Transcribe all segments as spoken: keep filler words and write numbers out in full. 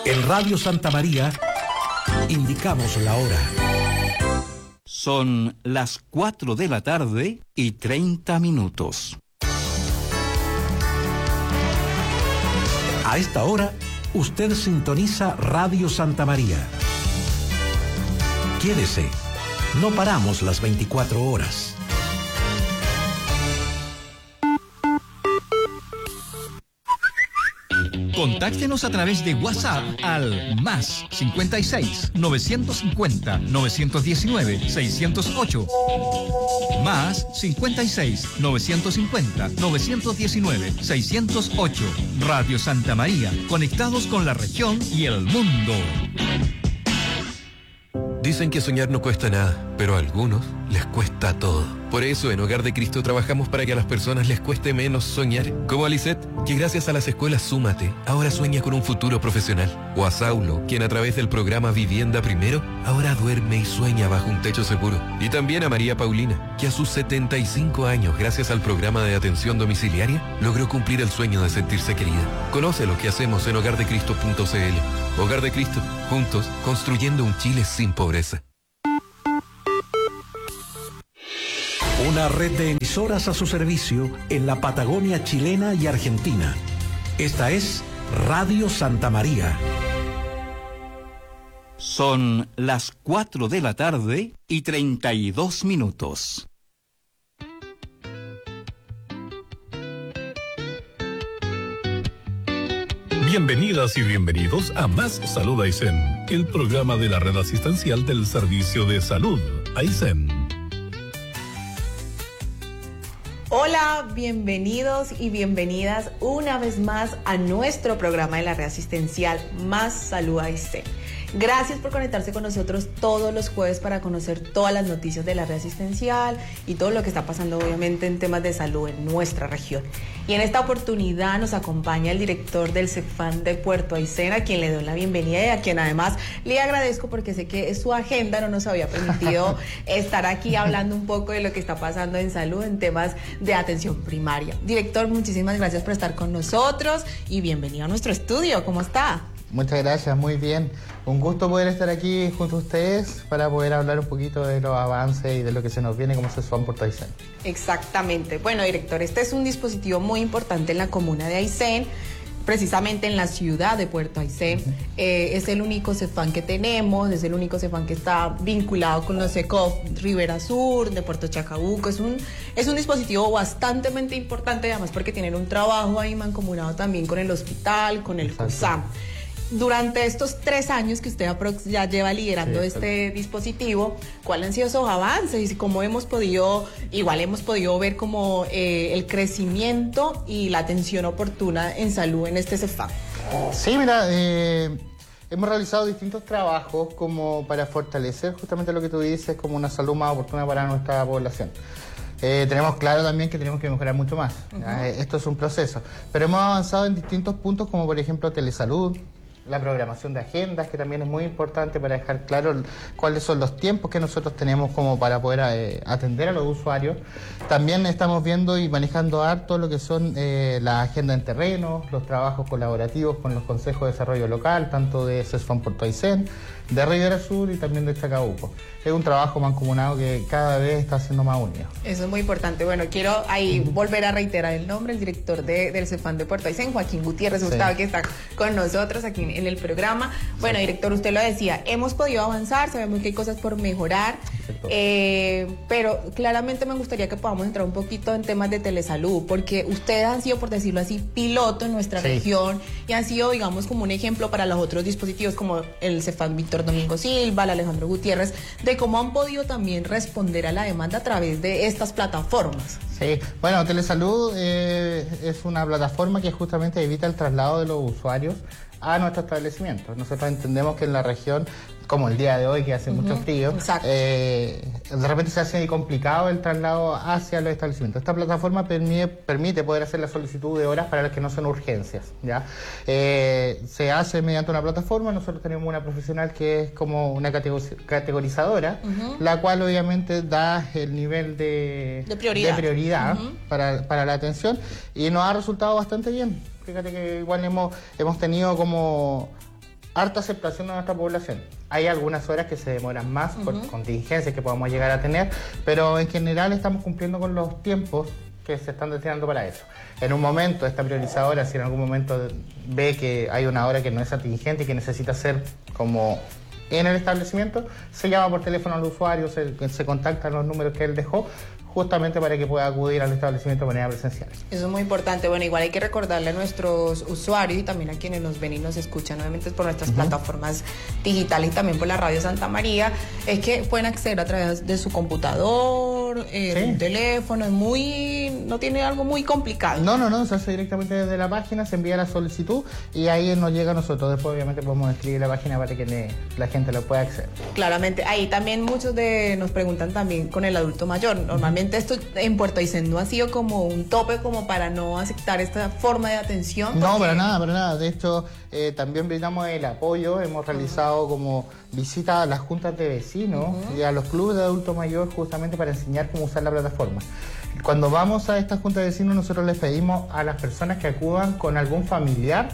En Radio Santa María indicamos la hora. Son las cuatro de la tarde y treinta minutos. A esta hora, usted sintoniza Radio Santa María. Quédese, no paramos las veinticuatro horas. Contáctenos a través de WhatsApp al más cincuenta y seis, novecientos cincuenta, novecientos diecinueve, seiscientos ocho. Más cincuenta y seis, novecientos cincuenta, novecientos diecinueve, seiscientos ocho. Radio Santa María, conectados con la región y el mundo. Dicen que soñar no cuesta nada, pero a algunos les cuesta todo. Por eso en Hogar de Cristo trabajamos para que a las personas les cueste menos soñar. Como a Lisette, que gracias a las escuelas Súmate, ahora sueña con un futuro profesional. O a Saulo, quien a través del programa Vivienda Primero, ahora duerme y sueña bajo un techo seguro. Y también a María Paulina, que a sus setenta y cinco años, gracias al programa de atención domiciliaria, logró cumplir el sueño de sentirse querida. Conoce lo que hacemos en hogar de cristo punto c l. Hogar de Cristo, juntos, construyendo un Chile sin pobreza. Una red de emisoras a su servicio en la Patagonia chilena y argentina. Esta es Radio Santa María. Son las cuatro de la tarde y treinta y dos minutos. Bienvenidas y bienvenidos a Más Salud Aysén, el programa de la red asistencial del Servicio de Salud Aysén. Hola, bienvenidos y bienvenidas una vez más a nuestro programa de la red asistencial Más Salud Aysén. Gracias por conectarse con nosotros todos los jueves para conocer todas las noticias de la red asistencial y todo lo que está pasando obviamente en temas de salud en nuestra región. Y en esta oportunidad nos acompaña el director del CEFAM de Puerto Aysén, a quien le doy la bienvenida y a quien además le agradezco porque sé que su agenda no nos había permitido estar aquí hablando un poco de lo que está pasando en salud en temas de atención primaria. Director, muchísimas gracias por estar con nosotros y bienvenido a nuestro estudio. ¿Cómo está? Muchas gracias, muy bien. Un gusto poder estar aquí junto a ustedes para poder hablar un poquito de los avances y de lo que se nos viene como CEFAM Puerto Aysén. Exactamente. Bueno, director, este es un dispositivo muy importante en la comuna de Aysén, precisamente en la ciudad de Puerto Aysén. Uh-huh. Eh, es el único CEFAM que tenemos, es el único CEFAM que está vinculado con los ECOF Ribera Sur, de Puerto Chacabuco. Es un, es un dispositivo bastante importante, además porque tienen un trabajo ahí mancomunado también con el hospital, con el CUSAM. Durante estos tres años que usted ya lleva liderando sí, este dispositivo, ¿cuáles han sido esos avances y cómo hemos podido, igual hemos podido ver como eh, el crecimiento y la atención oportuna en salud en este CEFAM? Sí, mira, eh, hemos realizado distintos trabajos como para fortalecer justamente lo que tú dices, como una salud más oportuna para nuestra población. Eh, tenemos claro también que tenemos que mejorar mucho más. Uh-huh. eh, esto es un proceso, pero hemos avanzado en distintos puntos como por ejemplo telesalud, la programación de agendas, que también es muy importante para dejar claro cuáles son los tiempos que nosotros tenemos como para poder eh, atender a los usuarios. También estamos viendo y manejando harto lo que son eh, la agenda en terreno, los trabajos colaborativos con los consejos de desarrollo local, tanto de CEFAM Puerto Aysén, de Ribera Sur y también de Chacabuco. Es un trabajo mancomunado que cada vez está siendo más unido. Eso es muy importante. Bueno, quiero ahí uh-huh. volver a reiterar el nombre, el director de, del CEFAM de Puerto Aysén, Joaquín Gutiérrez, sí. Gustavo, que está con nosotros aquí en el programa. Bueno, sí. Director, usted lo decía, hemos podido avanzar, sabemos que hay cosas por mejorar, eh, pero claramente me gustaría que podamos entrar un poquito en temas de telesalud, porque ustedes han sido, por decirlo así, piloto en nuestra sí. región y han sido, digamos, como un ejemplo para los otros dispositivos como el CEFAM Víctor Domingo Silva, el Alejandro Gutiérrez, de cómo han podido también responder a la demanda a través de estas plataformas. Sí, bueno, telesalud eh, es una plataforma que justamente evita el traslado de los usuarios a nuestros establecimientos. Nosotros entendemos que en la región, como el día de hoy que hace uh-huh. mucho frío, eh, de repente se hace complicado el traslado hacia los establecimientos. Esta plataforma permite, permite poder hacer la solicitud de horas para las que no son urgencias, ¿ya? Eh, se hace mediante una plataforma. Nosotros tenemos una profesional que es como una categorizadora, uh-huh. la cual obviamente da el nivel de, de prioridad, de prioridad uh-huh. para, para la atención y nos ha resultado bastante bien. Fíjate que igual hemos, hemos tenido como harta aceptación de nuestra población. Hay algunas horas que se demoran más uh-huh. por contingencias que podamos llegar a tener, pero en general estamos cumpliendo con los tiempos que se están destinando para eso. En un momento, esta priorizadora, si en algún momento ve que hay una hora que no es atingente y que necesita ser como en el establecimiento, se llama por teléfono al usuario, se, se contactan los números que él dejó, justamente para que pueda acudir al establecimiento de manera presencial. Eso es muy importante. Bueno, igual hay que recordarle a nuestros usuarios y también a quienes nos ven y nos escuchan, obviamente por nuestras uh-huh. plataformas digitales y también por la Radio Santa María, es que pueden acceder a través de su computador, eh, sí. un teléfono, es muy, no tiene algo muy complicado. No, no, no, se hace directamente desde la página, se envía la solicitud y ahí nos llega a nosotros. Después obviamente podemos escribir la página para que le, la gente lo pueda acceder. Claramente, ahí también muchos de nos preguntan también con el adulto mayor. Normalmente esto en Puerto Aysén no ha sido como un tope como para no aceptar esta forma de atención. Porque... No, para nada, para nada. De hecho, eh, también brindamos el apoyo. Hemos realizado uh-huh. como visitas a las juntas de vecinos uh-huh. y a los clubes de adulto mayor justamente para enseñar cómo usar la plataforma. Cuando vamos a estas juntas de vecinos, nosotros les pedimos a las personas que acudan con algún familiar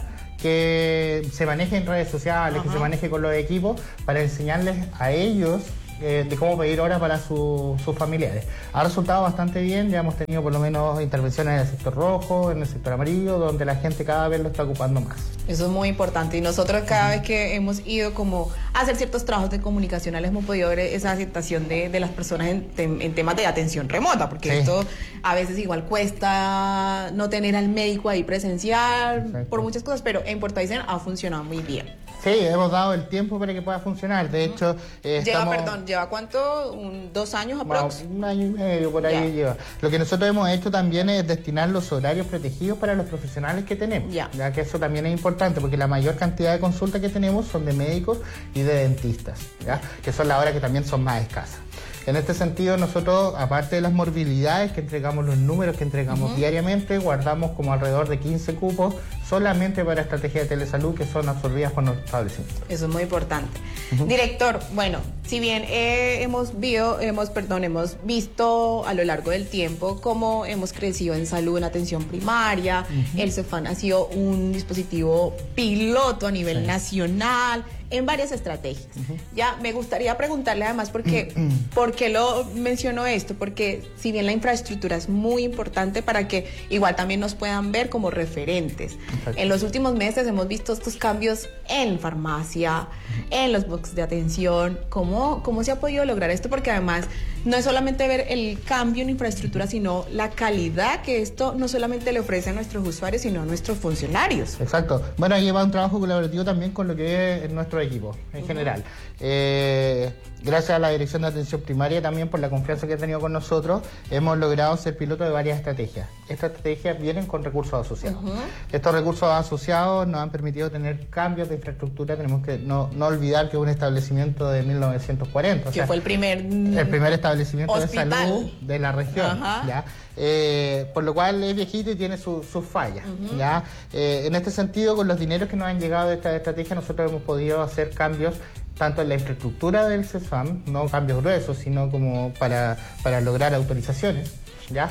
que se maneje en redes sociales, uh-huh. que se maneje con los equipos, para enseñarles a ellos Eh, de cómo pedir horas para su, sus familiares. Ha resultado bastante bien, ya hemos tenido por lo menos intervenciones en el sector rojo, en el sector amarillo, donde la gente cada vez lo está ocupando más. Eso es muy importante y nosotros cada vez que hemos ido como a hacer ciertos trabajos de comunicacionales hemos podido ver esa aceptación de, de las personas en, tem, en temas de atención remota, porque sí. esto a veces igual cuesta no tener al médico ahí presencial. Exacto. Por muchas cosas, pero en Puerto Aysén ha funcionado muy bien. Sí, hemos dado el tiempo para que pueda funcionar. De hecho, eh, lleva, estamos... perdón, ¿lleva cuánto? ¿Un, ¿Dos años aproximadamente? Un año y medio, por ahí ya. lleva. Lo que nosotros hemos hecho también es destinar los horarios protegidos para los profesionales que tenemos. Ya. ya que eso también es importante, porque la mayor cantidad de consultas que tenemos son de médicos y de dentistas, ¿ya? Que son las horas que también son más escasas. En este sentido, nosotros, aparte de las morbilidades que entregamos, los números que entregamos uh-huh. diariamente, guardamos como alrededor de quince cupos solamente para estrategias de telesalud que son absorbidas por nuestro establecimiento. Eso es muy importante. Uh-huh. Director, bueno, si bien eh, hemos, visto, hemos, perdón, hemos visto a lo largo del tiempo cómo hemos crecido en salud, en atención primaria, uh-huh. el CEFAN ha sido un dispositivo piloto a nivel sí. nacional, en varias estrategias. Uh-huh. Ya me gustaría preguntarle además porque, uh-huh. por qué lo menciono esto, porque si bien la infraestructura es muy importante para que igual también nos puedan ver como referentes. Exacto. En los últimos meses hemos visto estos cambios en farmacia, uh-huh. en los boxes de atención. ¿Cómo, ¿Cómo se ha podido lograr esto? Porque además no es solamente ver el cambio en infraestructura, sino la calidad que esto no solamente le ofrece a nuestros usuarios, sino a nuestros funcionarios. Exacto. Bueno, ahí va un trabajo colaborativo también con lo que es nuestro equipo en uh-huh. general. Eh, gracias a la Dirección de Atención Primaria también por la confianza que ha tenido con nosotros, hemos logrado ser pilotos de varias estrategias. Estas estrategias vienen con recursos asociados. Uh-huh. Estos recursos asociados nos han permitido tener cambios de infraestructura. Tenemos que no, no olvidar que es un establecimiento de mil novecientos cuarenta. Que o sea, fue el primer el primer establecimiento hospital de salud de la región. Uh-huh. ¿ya? Eh, por lo cual es viejito y tiene sus su fallas. Uh-huh. ¿ya? Eh, en este sentido, con los dineros que nos han llegado de esta estrategia, nosotros hemos podido hacer cambios tanto en la infraestructura del CEFAM, no cambios gruesos, sino como para, para lograr autorizaciones, ¿ya?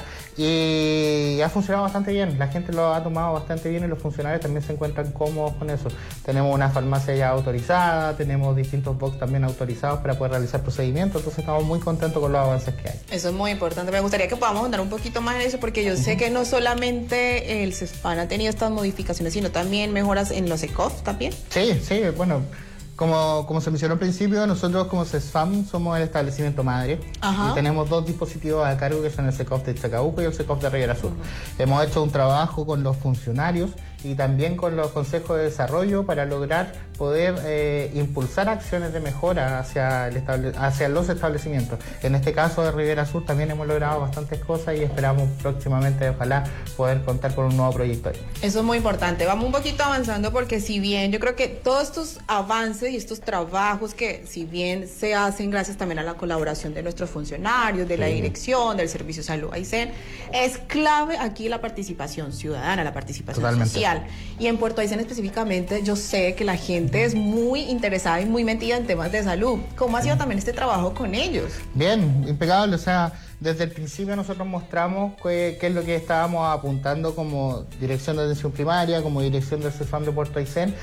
Y ha funcionado bastante bien, la gente lo ha tomado bastante bien y los funcionarios también se encuentran cómodos con eso. Tenemos una farmacia ya autorizada, tenemos distintos box también autorizados para poder realizar procedimientos, entonces estamos muy contentos con los avances que hay. Eso es muy importante, me gustaría que podamos andar un poquito más en eso, porque yo uh-huh. sé que no solamente el CEFAM ha tenido estas modificaciones, sino también mejoras en los E C O F también. Sí, sí, bueno... Como, como se mencionó al principio, nosotros como CESFAM somos el establecimiento madre. Ajá. Y tenemos dos dispositivos a cargo que son el C E C O F de Chacabuco y el C E C O F de Rivera Sur. Uh-huh. Hemos hecho un trabajo con los funcionarios y también con los consejos de desarrollo para lograr poder eh, impulsar acciones de mejora hacia, el estable, hacia los establecimientos. En este caso de Rivera Sur también hemos logrado bastantes cosas y esperamos próximamente, ojalá, poder contar con un nuevo proyecto ahí. Eso es muy importante. Vamos un poquito avanzando porque si bien yo creo que todos estos avances y estos trabajos que si bien se hacen gracias también a la colaboración de nuestros funcionarios, de sí. la dirección, del Servicio de Salud Aysén, es clave aquí la participación ciudadana, la participación Totalmente. social. Y en Puerto Aysén específicamente yo sé que la gente es muy interesada y muy metida en temas de salud. ¿Cómo ha sido también este trabajo con ellos? Bien, impecable, o sea, desde el principio nosotros mostramos qué, qué es lo que estábamos apuntando como dirección de atención primaria, como dirección del CESFAM de Puerto Aysén,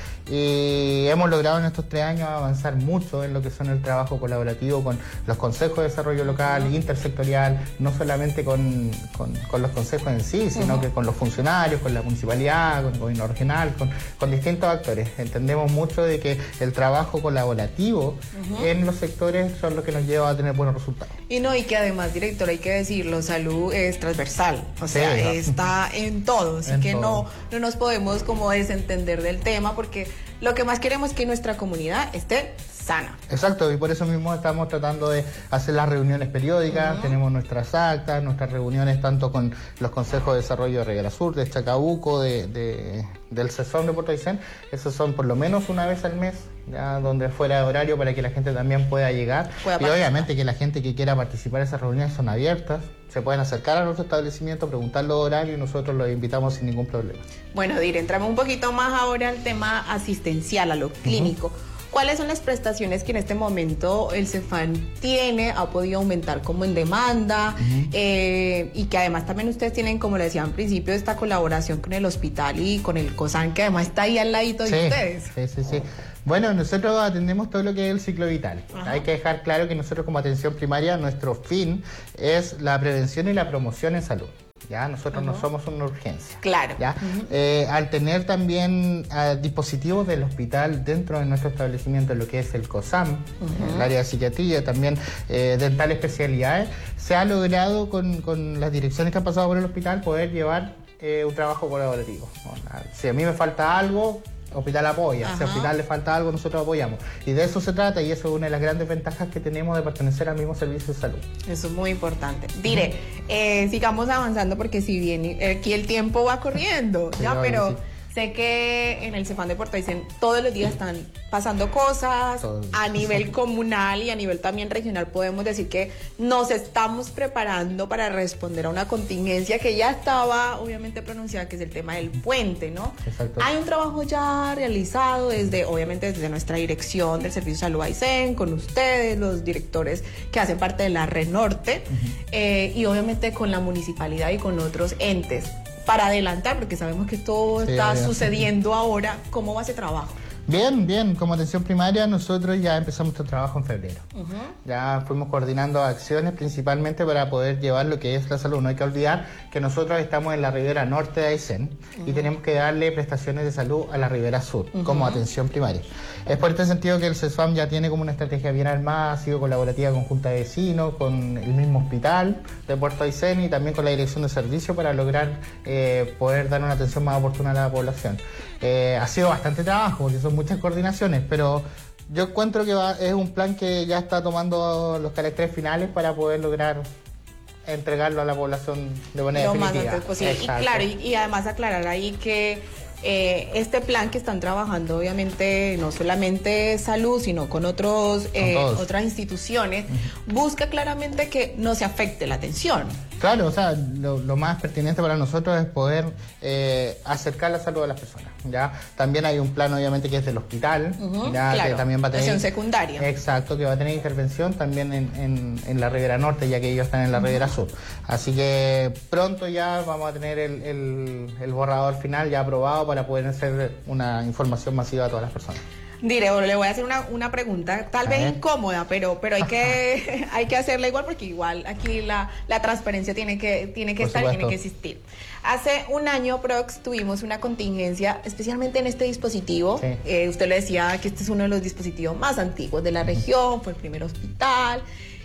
y hemos logrado en estos tres años avanzar mucho en lo que son el trabajo colaborativo con los consejos de desarrollo local, uh-huh. intersectorial, no solamente con, con, con los consejos en sí, sino uh-huh. que con los funcionarios, con la municipalidad, con el gobierno regional, con, con distintos actores. Entendemos mucho de que el trabajo colaborativo uh-huh. en los sectores son los que nos lleva a tener buenos resultados. Y no, y que además, director, hay que decirlo, salud es transversal, o sea, sí, está en todo, así en que todo. no no nos podemos como desentender del tema, porque lo que más queremos es que nuestra comunidad esté sana. Exacto, y por eso mismo estamos tratando de hacer las reuniones periódicas, uh-huh. tenemos nuestras actas, nuestras reuniones tanto con los consejos de desarrollo de Ribera Sur, de Chacabuco, de, de, del CESFAM de Puerto Aysén, esos son por lo menos una vez al mes, ya donde fuera de horario para que la gente también pueda llegar, pueda y obviamente que la gente que quiera participar en esas reuniones son abiertas, se pueden acercar a nuestro establecimiento, preguntar los horarios y nosotros los invitamos sin ningún problema. Bueno, Dire, entramos un poquito más ahora al tema asistencial, a lo clínico. Uh-huh. ¿Cuáles son las prestaciones que en este momento el CESFAM tiene, ha podido aumentar como en demanda? Uh-huh. eh, y que además también ustedes tienen, como le decía al principio, esta colaboración con el hospital y con el COSAN, que además está ahí al ladito sí, de ustedes. Sí, sí, sí. Bueno, nosotros atendemos todo lo que es el ciclo vital. Ajá. Hay que dejar claro que nosotros como atención primaria, nuestro fin es la prevención y la promoción en salud. Ya, nosotros uh-huh. no somos una urgencia. Claro. ¿Ya? Uh-huh. Eh, al tener también uh, dispositivos del hospital dentro de nuestro establecimiento, lo que es el COSAM, uh-huh. el área de psiquiatría, también eh, dental especialidades, se ha logrado con, con las direcciones que han pasado por el hospital poder llevar eh, un trabajo colaborativo. Si a mí me falta algo, hospital apoya, Ajá. si al hospital le falta algo, nosotros apoyamos. Y de eso se trata, y eso es una de las grandes ventajas que tenemos de pertenecer al mismo servicio de salud. Eso es muy importante. Dire, uh-huh. eh, sigamos avanzando porque si bien aquí el tiempo va corriendo, sí, ya, pero... Sí. Sé que en el CESFAM de Puerto Aysén todos los días están pasando cosas todos. A nivel comunal y a nivel también regional. Podemos decir que nos estamos preparando para responder a una contingencia que ya estaba obviamente pronunciada, que es el tema del puente, ¿no? Exacto. Hay un trabajo ya realizado desde, obviamente desde nuestra dirección del Servicio de Salud Aysén, con ustedes, los directores que hacen parte de la Red Norte, uh-huh. eh, y obviamente con la municipalidad y con otros entes. Para adelantar, porque sabemos que todo sí, está sucediendo ahora, ¿cómo va ese trabajo? Bien, bien, como atención primaria nosotros ya empezamos nuestro trabajo en febrero. Uh-huh. Ya fuimos coordinando acciones principalmente para poder llevar lo que es la salud. No hay que olvidar que nosotros estamos en la ribera norte de Aysén uh-huh. y tenemos que darle prestaciones de salud a la ribera sur uh-huh. como atención primaria. Es por este sentido que el CESFAM ya tiene como una estrategia bien armada, ha sido colaborativa con Junta de Vecinos, con el mismo hospital de Puerto Aysén y también con la dirección de servicio para lograr eh, poder dar una atención más oportuna a la población. Eh, ha sido bastante trabajo porque son muchas coordinaciones, pero yo encuentro que va, es un plan que ya está tomando los caracteres finales para poder lograr entregarlo a la población de manera lo definitiva. Más antes posible. Y claro, y, y además aclarar ahí que eh, este plan que están trabajando, obviamente, no solamente salud, sino con otros eh, otras instituciones, uh-huh. busca claramente que no se afecte la atención. Claro, o sea, lo, lo más pertinente para nosotros es poder eh, acercar la salud a las personas, ¿ya? También hay un plan, obviamente, que es del hospital, uh-huh, ¿ya? Claro, que también va a tener... atención secundaria. Exacto, que va a tener intervención también en, en, en la Ribera Norte, ya que ellos están en la uh-huh. Ribera Sur. Así que pronto ya vamos a tener el, el, el borrador final ya aprobado para poder hacer una información masiva a todas las personas. Dire, le voy a hacer una, una pregunta, tal vez incómoda, pero, pero hay que hay que hacerla igual porque igual aquí la, la transparencia tiene que, tiene que estar y tiene que existir. Hace un año, Prox, tuvimos una contingencia, especialmente en este dispositivo. Sí. Eh, usted le decía que este es uno de los dispositivos más antiguos de la región, fue el primer hospital.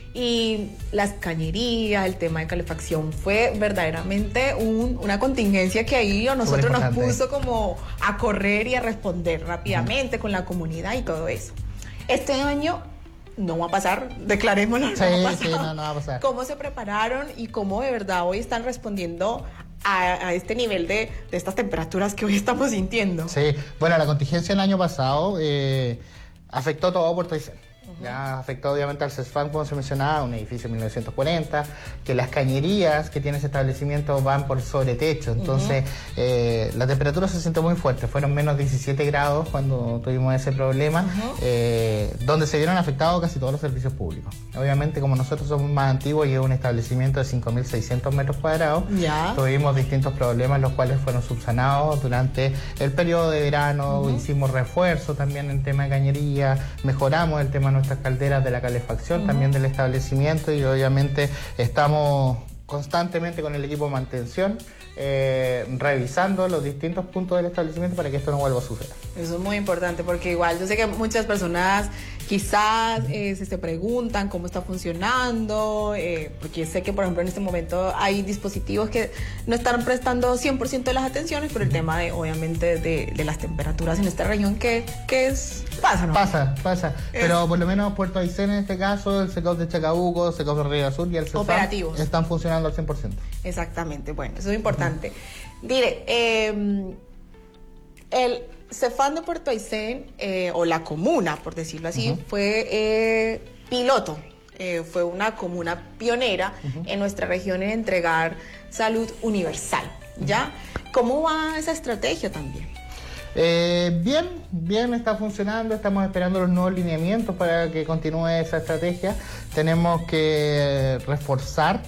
Y las cañerías, el tema de calefacción fue verdaderamente un, una contingencia que ahí a nosotros nos puso como a correr y a responder rápidamente uh-huh. con la comunidad y todo eso. Este año no va a pasar, declarémoslo, no sí, va a pasar. Sí, no, no va a pasar. ¿Cómo se prepararon y cómo de verdad hoy están respondiendo a, a este nivel de, de estas temperaturas que hoy estamos sintiendo? Sí, bueno, la contingencia el año pasado eh, afectó todo Puerto Aysén. Uh-huh. Ya afectó obviamente al CESFAM, como se mencionaba, un edificio de mil novecientos cuarenta, que las cañerías que tiene ese establecimiento van por sobre techo, entonces uh-huh. eh, la temperatura se siente muy fuerte, fueron menos diecisiete grados cuando tuvimos ese problema, uh-huh. eh, donde se vieron afectados casi todos los servicios públicos. Obviamente, como nosotros somos más antiguos y es un establecimiento de cinco mil seiscientos metros cuadrados, ya. tuvimos distintos problemas, los cuales fueron subsanados durante el periodo de verano, uh-huh. hicimos refuerzo también en tema de cañería, mejoramos el tema de nuestras calderas de la calefacción, uh-huh. también del establecimiento, y obviamente estamos constantemente con el equipo de mantención eh, revisando los distintos puntos del establecimiento para que esto no vuelva a suceder. Eso es muy importante, porque igual yo sé que muchas personas quizás eh, se, se preguntan cómo está funcionando, eh, porque sé que por ejemplo en este momento hay dispositivos que no están prestando cien por ciento de las atenciones, pero el tema de obviamente de, de las temperaturas en esta región que, que es pasa, ¿no? Pasa, pasa, es, pero por lo menos Puerto Aysén en este caso, el SECOF de Chacabuco, el SECOF de Río Sur y el CESFAM operativos están funcionando al cien por ciento. Exactamente, bueno, eso es importante. Uh-huh. Dire, eh, el CESFAM de Puerto Aysén, eh, o la comuna, por decirlo así, uh-huh. fue eh, piloto, eh, fue una comuna pionera uh-huh. en nuestra región en entregar salud universal, ¿ya? Uh-huh. ¿Cómo va esa estrategia también? Eh, bien, bien, está funcionando, estamos esperando los nuevos lineamientos para que continúe esa estrategia. Tenemos que reforzar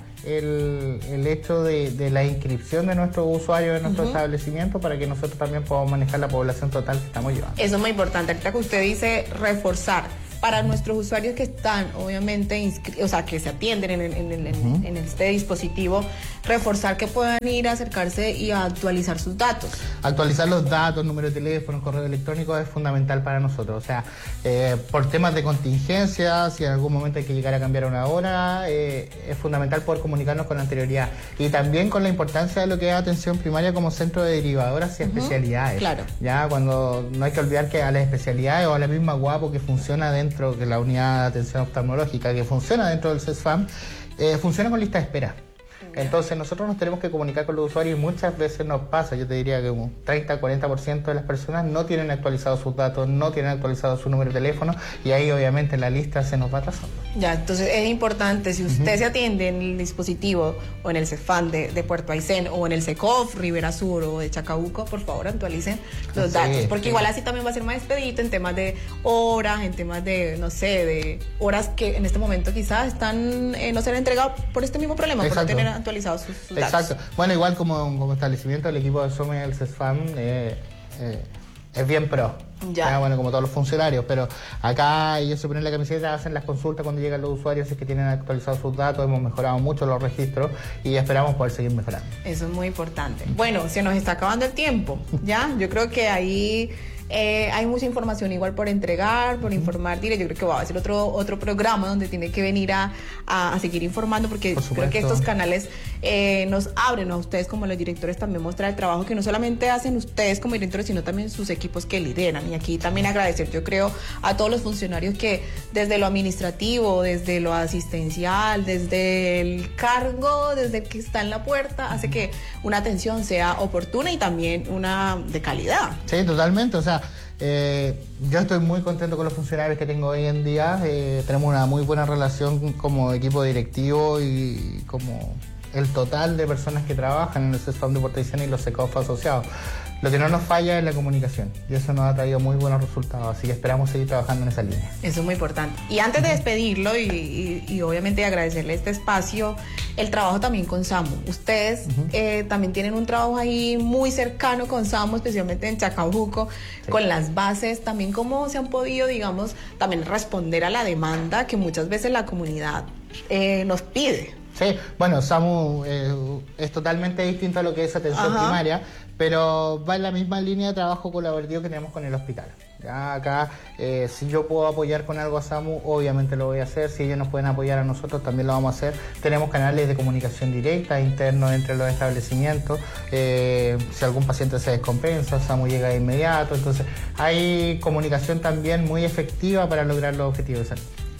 El, el hecho de, de la inscripción de nuestros usuarios en nuestro uh-huh. establecimiento para que nosotros también podamos manejar la población total que estamos llevando. Eso es muy importante. Ahorita que usted dice reforzar, para nuestros usuarios que están obviamente inscritos, o sea, que se atienden en, en, en, uh-huh. en este dispositivo, reforzar que puedan ir a acercarse y a actualizar sus datos. Actualizar los datos, número de teléfono, correo electrónico es fundamental para nosotros. O sea, eh, por temas de contingencia, si en algún momento hay que llegar a cambiar una hora, eh, es fundamental poder comunicarnos con anterioridad. Y también con la importancia de lo que es atención primaria como centro de derivadoras y uh-huh. especialidades. Claro. Ya, cuando no hay que olvidar que a las especialidades o a la misma Guapo que funciona dentro que la unidad de atención oftalmológica que funciona dentro del CESFAM, eh, funciona con lista de espera. Entonces nosotros nos tenemos que comunicar con los usuarios y muchas veces nos pasa, yo te diría que un treinta a cuarenta por ciento de las personas no tienen actualizados sus datos, no tienen actualizado su número de teléfono y ahí obviamente la lista se nos va atrasando. Ya, entonces es importante, si usted uh-huh. se atiende en el dispositivo o en el CESFAM de, de Puerto Aysén o en el SECOF, Rivera Sur o de Chacabuco, por favor actualicen los sí, datos, porque sí. igual así también va a ser más expedito en temas de horas, en temas de, no sé, de horas que en este momento quizás están, eh, no ser entregados por este mismo problema, Exacto. por no tener actualizados sus, sus datos. Exacto. Bueno, igual como, como establecimiento, el equipo de SOME del CESFAM eh, eh, es bien pro. Ya. Ya, bueno, como todos los funcionarios, pero acá ellos se ponen la camiseta, hacen las consultas cuando llegan los usuarios, es que tienen actualizados sus datos, hemos mejorado mucho los registros y esperamos poder seguir mejorando. Eso es muy importante. Bueno, se nos está acabando el tiempo, ¿ya? Yo creo que ahí eh, hay mucha información igual por entregar, por informar. Dire, yo creo que va a ser otro otro programa donde tiene que venir a, a, a seguir informando, porque por creo que estos canales eh, nos abren a ustedes como los directores también mostrar el trabajo que no solamente hacen ustedes como directores, sino también sus equipos que lideran. Y aquí también agradecer, yo creo, a todos los funcionarios que desde lo administrativo, desde lo asistencial, desde el cargo, desde el que está en la puerta, hace que una atención sea oportuna y también una de calidad. Sí, totalmente. O sea, eh, yo estoy muy contento con los funcionarios que tengo hoy en día. Eh, tenemos una muy buena relación como equipo directivo y como el total de personas que trabajan en el CESFAM de Puerto Aysén y los SECOF asociados. Lo que no nos falla es la comunicación y eso nos ha traído muy buenos resultados, así que esperamos seguir trabajando en esa línea. Eso es muy importante. Y antes de despedirlo y, y, y obviamente agradecerle este espacio, el trabajo también con SAMU. Ustedes uh-huh. eh, también tienen un trabajo ahí muy cercano con SAMU, especialmente en Chacabuco, sí. con las bases, también cómo se han podido, digamos, también responder a la demanda que muchas veces la comunidad eh, nos pide. Sí, bueno, SAMU eh, es totalmente distinto a lo que es atención Ajá. primaria, pero va en la misma línea de trabajo colaborativo que tenemos con el hospital. Ya acá, eh, si yo puedo apoyar con algo a SAMU, obviamente lo voy a hacer. Si ellos nos pueden apoyar a nosotros, también lo vamos a hacer. Tenemos canales de comunicación directa, internos entre los establecimientos. Eh, si algún paciente se descompensa, SAMU llega de inmediato. Entonces, hay comunicación también muy efectiva para lograr los objetivos de salud.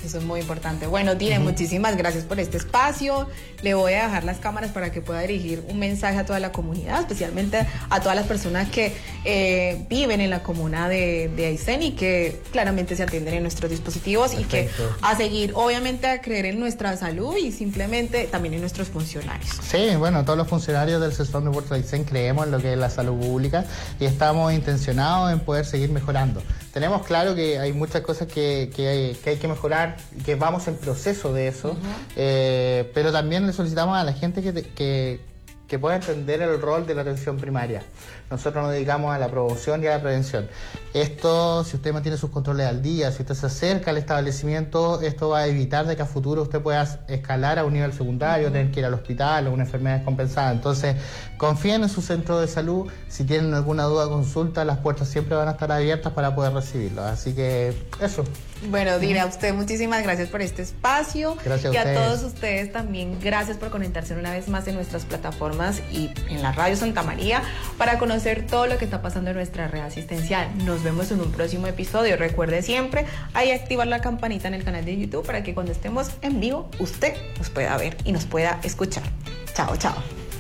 Eso es muy importante. Bueno, Dine, uh-huh. muchísimas gracias por este espacio. Le voy a dejar las cámaras para que pueda dirigir un mensaje a toda la comunidad, especialmente a todas las personas que eh, viven en la comuna de, de Aysén y que claramente se atienden en nuestros dispositivos. Perfecto. Y que a seguir, obviamente, a creer en nuestra salud y simplemente también en nuestros funcionarios. Sí, bueno, todos los funcionarios del sector de Puerto Aysén creemos en lo que es la salud pública y estamos intencionados en poder seguir mejorando. Tenemos claro que hay muchas cosas que, que, hay, que hay que mejorar y que vamos en proceso de eso, uh-huh. eh, pero también le solicitamos a la gente que, que, que pueda entender el rol de la atención primaria. Nosotros nos dedicamos a la promoción y a la prevención. Esto, si usted mantiene sus controles al día, si usted se acerca al establecimiento, esto va a evitar de que a futuro usted pueda escalar a un nivel secundario, uh-huh. tener que ir al hospital o una enfermedad descompensada. Entonces, confíen en su centro de salud. Si tienen alguna duda o consulta, las puertas siempre van a estar abiertas para poder recibirlo. Así que, eso. Bueno, Dina, a usted muchísimas gracias por este espacio. Gracias a y ustedes. a todos ustedes también, gracias por conectarse una vez más en nuestras plataformas y en la Radio Santa María para conocer todo lo que está pasando en nuestra red asistencial. Nos vemos en un próximo episodio. Recuerde siempre ahí activar la campanita en el canal de YouTube para que cuando estemos en vivo usted nos pueda ver y nos pueda escuchar. Chao, chao.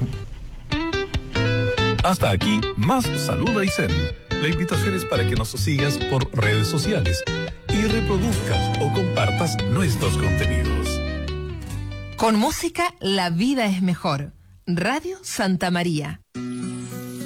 Hasta aquí, Más Salud Aysén. La invitación es para que nos sigas por redes sociales y reproduzcas o compartas nuestros contenidos. Con música, la vida es mejor. Radio Santa María.